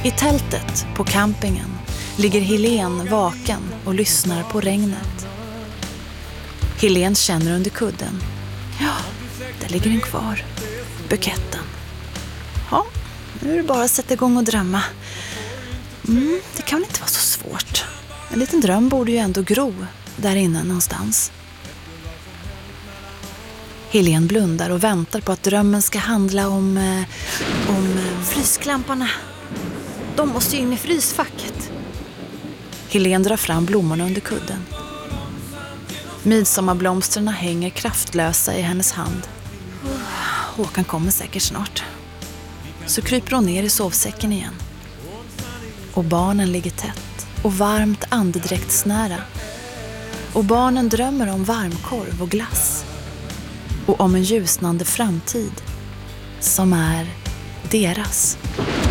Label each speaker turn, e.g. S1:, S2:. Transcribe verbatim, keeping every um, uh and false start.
S1: I tältet på campingen ligger Helene vaken och lyssnar på regnet. Helene känner under kudden. Ja, där ligger den kvar. Buketten. Ja, nu är det bara att sätta igång och drömma. Mm, det kan väl inte vara så svårt. En liten dröm borde ju ändå gro där inne någonstans. Helene blundar och väntar på att drömmen ska handla om, eh, om eh, frysklamparna. De måste ju in i frysfacket. Helene drar fram blommorna under kudden. Midsommarblomsterna hänger kraftlösa i hennes hand. Håkan kommer säkert snart. Så kryper hon ner i sovsäcken igen. Och barnen ligger tätt och varmt andedräktsnära. Och barnen drömmer om varmkorv och glass. Och om en ljusnande framtid som är deras.